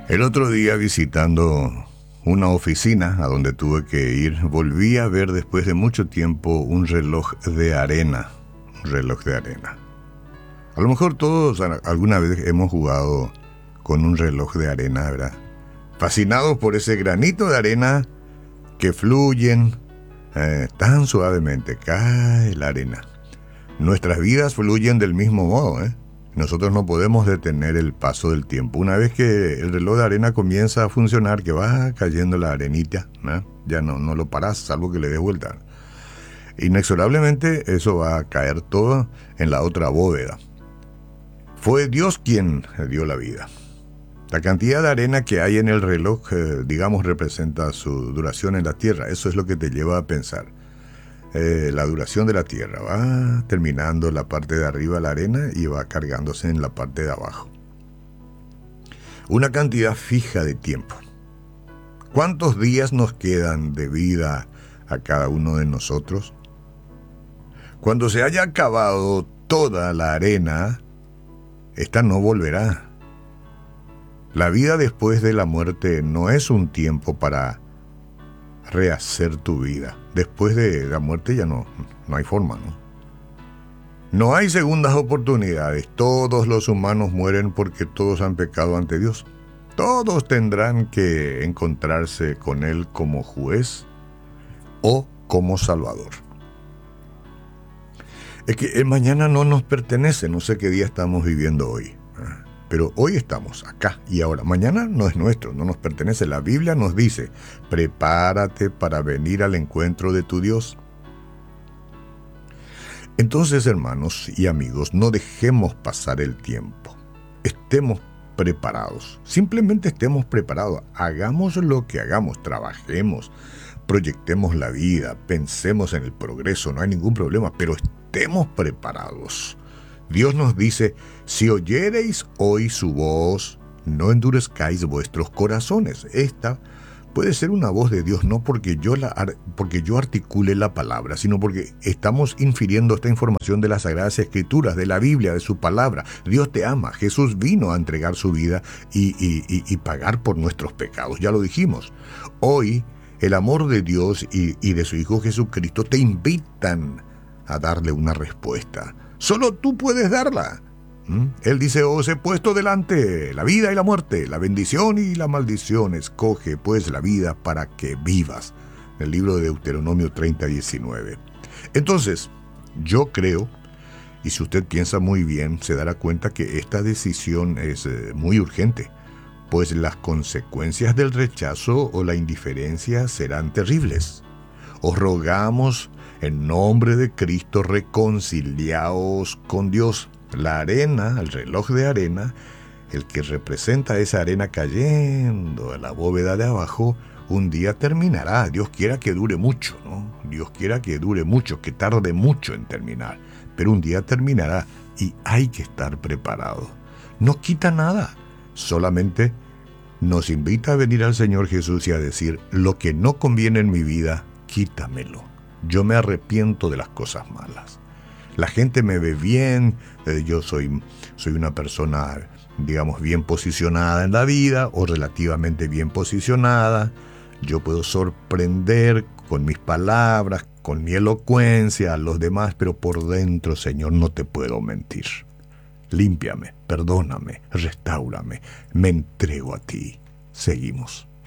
El otro día, visitando una oficina a donde tuve que ir, volví a ver después de mucho tiempo un reloj de arena. Un reloj de arena. A lo mejor todos alguna vez hemos jugado con un reloj de arena, ¿verdad? Fascinados por ese granito de arena que fluyen tan suavemente. Cae la arena. Nuestras vidas fluyen del mismo modo, ¿eh? Nosotros no podemos detener el paso del tiempo. Una vez que el reloj de arena comienza a funcionar, que va cayendo la arenita, ¿no? Ya no lo parás, salvo que le des vuelta. Inexorablemente eso va a caer todo en la otra bóveda. Fue Dios quien dio la vida. La cantidad de arena que hay en el reloj, digamos, representa su duración en la tierra. Eso es lo que te lleva a pensar. La duración de la tierra va terminando la parte de arriba la arena y va cargándose en la parte de abajo. Una cantidad fija de tiempo. ¿Cuántos días nos quedan de vida a cada uno de nosotros? Cuando se haya acabado toda la arena, esta no volverá. La vida después de la muerte no es un tiempo para rehacer tu vida. Después de la muerte ya no hay forma, ¿no? No hay segundas oportunidades. Todos los humanos mueren porque todos han pecado ante Dios. Todos tendrán que encontrarse con Él como juez o como Salvador. Es que el mañana no nos pertenece. No sé qué día estamos viviendo hoy. Pero hoy estamos acá y ahora. Mañana no es nuestro, no nos pertenece. La Biblia nos dice, prepárate para venir al encuentro de tu Dios. Entonces, hermanos y amigos, no dejemos pasar el tiempo. Estemos preparados. Simplemente estemos preparados. Hagamos lo que hagamos, trabajemos, proyectemos la vida, pensemos en el progreso, no hay ningún problema, pero estemos preparados. Dios nos dice, si oyereis hoy su voz, no endurezcáis vuestros corazones. Esta puede ser una voz de Dios, no porque yo articule la palabra, sino porque estamos infiriendo esta información de las Sagradas Escrituras, de la Biblia, de su palabra. Dios te ama. Jesús vino a entregar su vida y pagar por nuestros pecados. Ya lo dijimos. Hoy, el amor de Dios y de su Hijo Jesucristo te invitan a darle una respuesta. Solo tú puedes darla. Él dice, os he puesto delante la vida y la muerte, la bendición y la maldición. Escoge pues la vida para que vivas. El libro de Deuteronomio 30:19. Entonces, yo creo, y si usted piensa muy bien, se dará cuenta que esta decisión es muy urgente, pues las consecuencias del rechazo o la indiferencia serán terribles. Os rogamos, en nombre de Cristo, reconciliaos con Dios. La arena, el reloj de arena, el que representa esa arena cayendo a la bóveda de abajo, un día terminará. Dios quiera que dure mucho, ¿no? Dios quiera que dure mucho, que tarde mucho en terminar. Pero un día terminará y hay que estar preparado. No quita nada, solamente nos invita a venir al Señor Jesús y a decir, lo que no conviene en mi vida, quítamelo. Yo me arrepiento de las cosas malas. La gente me ve bien, yo soy una persona, digamos, bien posicionada en la vida o relativamente bien posicionada. Yo puedo sorprender con mis palabras, con mi elocuencia a los demás, pero por dentro, Señor, no te puedo mentir. Límpiame, perdóname, restáurame, me entrego a ti. Seguimos.